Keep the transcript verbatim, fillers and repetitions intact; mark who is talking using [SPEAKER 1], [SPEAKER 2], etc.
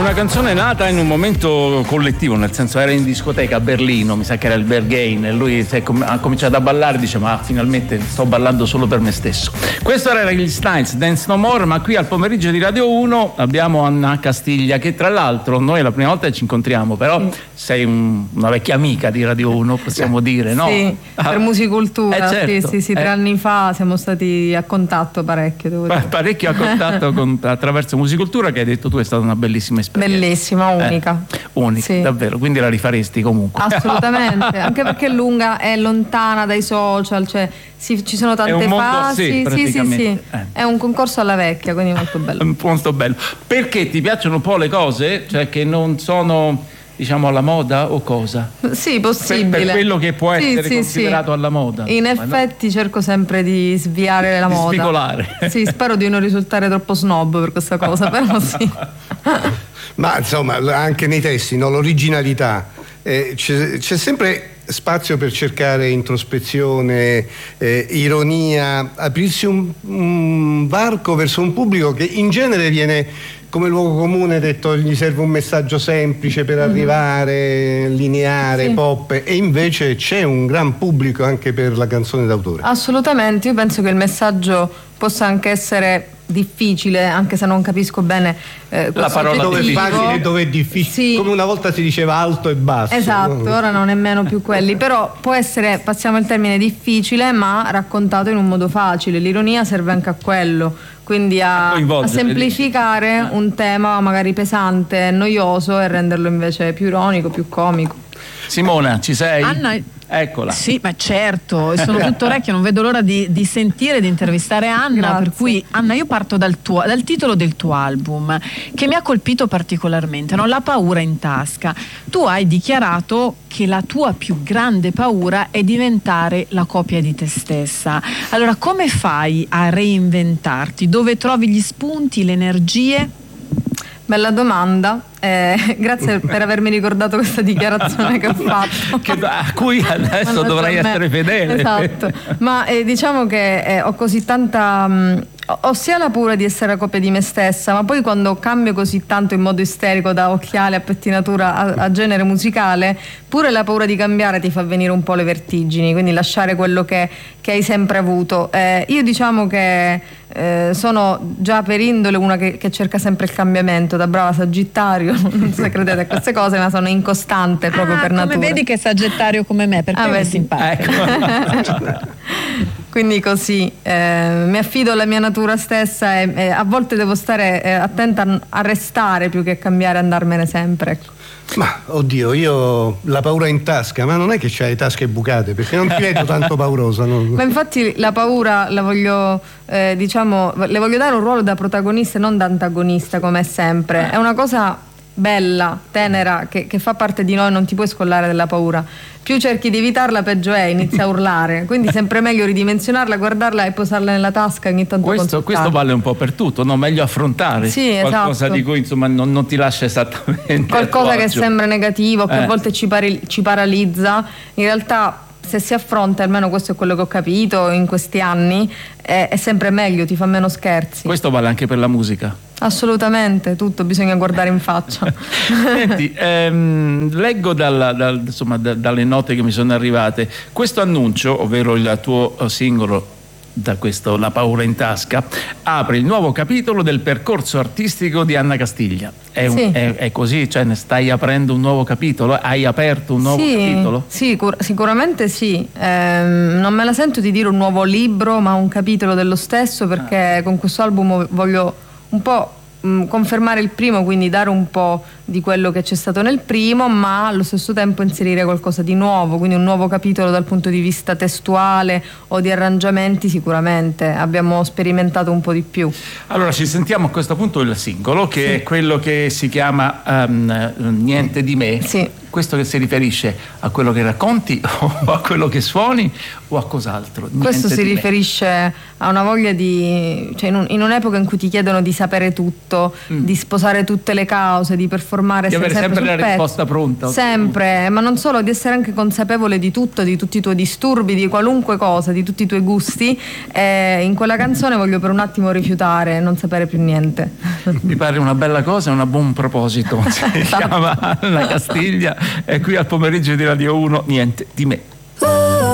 [SPEAKER 1] Una canzone nata in un momento collettivo, nel senso era in discoteca a Berlino, mi sa che era il Berghain, e lui si è com- ha cominciato a ballare, dice ma finalmente sto ballando solo per me stesso. Questo era gli Styles, Dance No More, ma qui al pomeriggio di Radio uno abbiamo Anna Castiglia, che tra l'altro noi la prima volta che ci incontriamo, però sì. sei un, una vecchia amica di Radio uno, possiamo dire, no?
[SPEAKER 2] Sì, ah. per Musicultura,
[SPEAKER 1] eh, certo.
[SPEAKER 2] sì, sì, sì, tre eh. anni fa siamo stati a contatto parecchio, devo dire.
[SPEAKER 1] Parecchio a contatto con, attraverso Musicultura, che hai detto tu è stata una bellissima esperienza.
[SPEAKER 2] Bellissima, unica.
[SPEAKER 1] Eh, unica, sì. Davvero, quindi la rifaresti comunque.
[SPEAKER 2] Assolutamente, anche perché è lunga, è lontana dai social, cioè sì, ci sono tante
[SPEAKER 1] mondo,
[SPEAKER 2] fasi.
[SPEAKER 1] Sì, sì, sì, sì.
[SPEAKER 2] Eh. È un concorso alla vecchia, quindi molto bello.
[SPEAKER 1] Molto bello. Perché ti piacciono un po' le cose, cioè che non sono, diciamo, alla moda o cosa?
[SPEAKER 2] Sì, possibile.
[SPEAKER 1] Per, per quello che può essere
[SPEAKER 2] sì,
[SPEAKER 1] considerato
[SPEAKER 2] sì.
[SPEAKER 1] alla moda.
[SPEAKER 2] In effetti no? cerco sempre di sviare la
[SPEAKER 1] di
[SPEAKER 2] moda.
[SPEAKER 1] Spicolare.
[SPEAKER 2] Sì, spero di non risultare troppo snob per questa cosa, però sì.
[SPEAKER 3] Ma insomma, anche nei testi, no? L'originalità. Eh, c'è, c'è sempre spazio per cercare introspezione, eh, ironia, aprirsi un, un varco verso un pubblico che in genere viene come luogo comune detto gli serve un messaggio semplice per arrivare, lineare, sì. pop, e invece c'è un gran pubblico anche per la canzone d'autore.
[SPEAKER 2] Assolutamente, io penso che il messaggio possa anche essere difficile, anche se non capisco bene eh,
[SPEAKER 1] la parola
[SPEAKER 3] dove è facile e dove è difficile,
[SPEAKER 2] sì.
[SPEAKER 3] come una volta si diceva alto e basso.
[SPEAKER 2] Esatto, no? Ora non nemmeno più quelli, però può essere, passiamo il termine, difficile ma raccontato in un modo facile. L'ironia serve anche a quello, quindi a, a semplificare un tema magari pesante, noioso, e renderlo invece più ironico, più comico.
[SPEAKER 1] Simona, ci sei?
[SPEAKER 4] Anna,
[SPEAKER 1] eccola.
[SPEAKER 4] Sì, ma certo, sono tutto orecchio, non vedo l'ora di, di sentire, di intervistare Anna.
[SPEAKER 2] Grazie.
[SPEAKER 4] Per cui Anna, io parto dal, tuo, dal titolo del tuo album, che mi ha colpito particolarmente, no? La paura in tasca. Tu hai dichiarato che la tua più grande paura è diventare la copia di te stessa. Allora, come fai a reinventarti? Dove trovi gli spunti, le energie?
[SPEAKER 2] Bella domanda, eh, grazie per avermi ricordato questa dichiarazione che ho fatto,
[SPEAKER 1] che, a cui adesso dovrai essere fedele.
[SPEAKER 2] Esatto, ma eh, diciamo che eh, ho così tanta mh, ho sia la paura di essere la copia di me stessa, ma poi quando cambio così tanto in modo isterico da occhiale a pettinatura a, a genere musicale, pure la paura di cambiare ti fa venire un po' le vertigini, quindi lasciare quello che, che hai sempre avuto. Eh, io diciamo che eh, sono già per indole una che, che cerca sempre il cambiamento, da brava Sagittario, non so se credete a queste cose, ma sono incostante proprio
[SPEAKER 4] ah,
[SPEAKER 2] per natura.
[SPEAKER 4] Come vedi che è Sagittario come me, perché
[SPEAKER 2] ah,
[SPEAKER 4] è simpatico.
[SPEAKER 1] Ecco.
[SPEAKER 2] Quindi così eh, mi affido alla mia natura stessa e, e a volte devo stare eh, attenta a, a restare più che cambiare e andarmene sempre, ecco.
[SPEAKER 3] Ma oddio, io la paura in tasca, ma non è che c'hai le tasche bucate, perché non ti vedo tanto paurosa. Non...
[SPEAKER 2] Ma infatti la paura la voglio, eh, diciamo, le voglio dare un ruolo da protagonista e non da antagonista, come è sempre. È una cosa bella, tenera, che, che fa parte di noi, non ti puoi scollare della paura. Più cerchi di evitarla, peggio è, inizia a urlare. Quindi sempre meglio ridimensionarla, guardarla e posarla nella tasca ogni tanto.
[SPEAKER 1] Questo, questo vale un po' per tutto, no? Meglio affrontare
[SPEAKER 2] sì,
[SPEAKER 1] qualcosa
[SPEAKER 2] esatto.
[SPEAKER 1] di cui insomma non, non ti lascia esattamente
[SPEAKER 2] qualcosa che sembra negativo, che
[SPEAKER 1] eh.
[SPEAKER 2] a volte ci, pari, ci paralizza. In realtà, se si affronta, almeno questo è quello che ho capito in questi anni, è, è sempre meglio, ti fa meno scherzi.
[SPEAKER 1] Questo vale anche per la musica.
[SPEAKER 2] Assolutamente, tutto bisogna guardare in faccia.
[SPEAKER 1] Senti, ehm, leggo dalla, dal, insomma, da, dalle note che mi sono arrivate, questo annuncio, ovvero il tuo singolo da questo La paura in tasca, apre il nuovo capitolo del percorso artistico di Anna Castiglia. È, un,
[SPEAKER 2] sì.
[SPEAKER 1] è, è così? Cioè ne stai aprendo un nuovo capitolo? Hai aperto un nuovo
[SPEAKER 2] sì,
[SPEAKER 1] capitolo?
[SPEAKER 2] Sì, cur- sicuramente sì. Ehm, non me la sento di dire un nuovo libro, ma un capitolo dello stesso, perché ah. con questo album voglio un po' mh, confermare il primo, quindi dare un po' di quello che c'è stato nel primo, ma allo stesso tempo inserire qualcosa di nuovo, quindi un nuovo capitolo dal punto di vista testuale o di arrangiamenti. Sicuramente abbiamo sperimentato un po' di più.
[SPEAKER 1] Allora ci sentiamo a questo punto il singolo, che
[SPEAKER 2] sì.
[SPEAKER 1] è quello che si chiama um, Niente di me.
[SPEAKER 2] Sì.
[SPEAKER 1] Questo che si riferisce a quello che racconti o a quello che suoni o a cos'altro? Niente.
[SPEAKER 2] Questo si
[SPEAKER 1] di
[SPEAKER 2] riferisce
[SPEAKER 1] me.
[SPEAKER 2] a una voglia di, cioè in, un, in un'epoca in cui ti chiedono di sapere tutto, mm. di sposare tutte le cause, di performare informare,
[SPEAKER 1] di avere sempre,
[SPEAKER 2] sempre
[SPEAKER 1] la risposta pronta.
[SPEAKER 2] Sempre, ma non solo, di essere anche consapevole di tutto, di tutti i tuoi disturbi, di qualunque cosa, di tutti i tuoi gusti. E in quella canzone voglio per un attimo rifiutare, non sapere più niente.
[SPEAKER 1] Mi pare una bella cosa, un buon proposito. Si chiama Anna Castiglia, e qui al pomeriggio di Radio uno Niente di me.